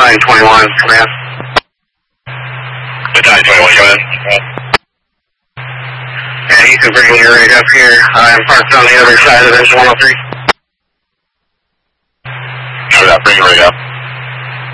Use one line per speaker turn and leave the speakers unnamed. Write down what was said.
921, command.
The 921, go ahead.
And you can bring your rig up here. I'm parked on the other side of this 103.
Bring your rig up.